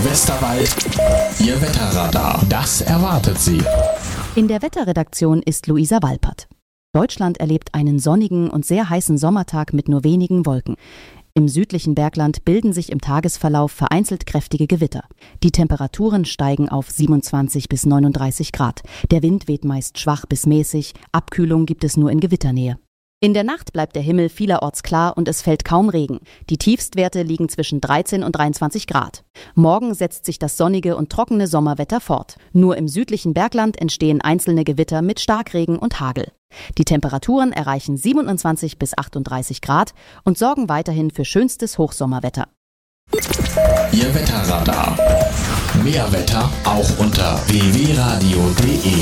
Westerwald, Ihr Wetterradar. Das erwartet Sie. In der Wetterredaktion ist Luisa Walpert. Deutschland erlebt einen sonnigen und sehr heißen Sommertag mit nur wenigen Wolken. Im südlichen Bergland bilden sich im Tagesverlauf vereinzelt kräftige Gewitter. Die Temperaturen steigen auf 27 bis 39 Grad. Der Wind weht meist schwach bis mäßig. Abkühlung gibt es nur in Gewitternähe. In der Nacht bleibt der Himmel vielerorts klar und es fällt kaum Regen. Die Tiefstwerte liegen zwischen 13 und 23 Grad. Morgen setzt sich das sonnige und trockene Sommerwetter fort. Nur im südlichen Bergland entstehen einzelne Gewitter mit Starkregen und Hagel. Die Temperaturen erreichen 27 bis 38 Grad und sorgen weiterhin für schönstes Hochsommerwetter. Ihr Wetterradar. Mehr Wetter auch unter www.radio.de.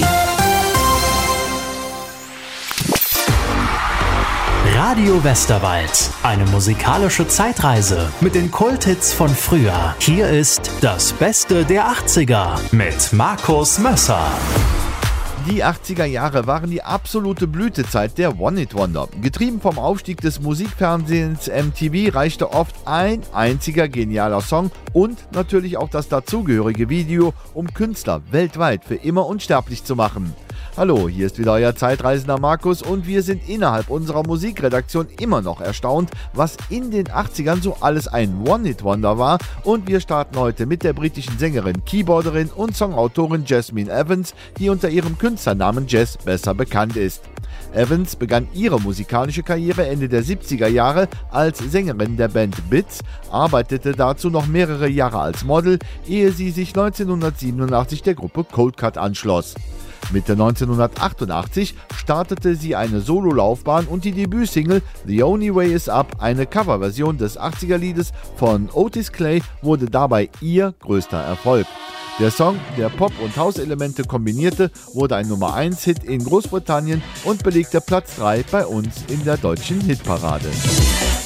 Radio Westerwald, eine musikalische Zeitreise mit den Kulthits von früher. Hier ist das Beste der 80er mit Markus Mösser. Die 80er Jahre waren die absolute Blütezeit der One-Hit-Wonder. Getrieben vom Aufstieg des Musikfernsehens MTV reichte oft ein einziger genialer Song und natürlich auch das dazugehörige Video, um Künstler weltweit für immer unsterblich zu machen. Hallo, hier ist wieder euer Zeitreisender Markus und wir sind innerhalb unserer Musikredaktion immer noch erstaunt, was in den 80ern so alles ein One-Hit-Wonder war, und wir starten heute mit der britischen Sängerin, Keyboarderin und Songautorin Jasmine Evans, die unter ihrem Künstlernamen Jazz besser bekannt ist. Evans begann ihre musikalische Karriere Ende der 70er Jahre als Sängerin der Band Bits, arbeitete dazu noch mehrere Jahre als Model, ehe sie sich 1987 der Gruppe Cold Cut anschloss. Mitte 1988 startete sie eine Sololaufbahn und die Debütsingle The Only Way Is Up, eine Coverversion des 80er-Liedes von Otis Clay, wurde dabei ihr größter Erfolg. Der Song, der Pop- und House-Elemente kombinierte, wurde ein Nummer-1-Hit in Großbritannien und belegte Platz 3 bei uns in der deutschen Hitparade.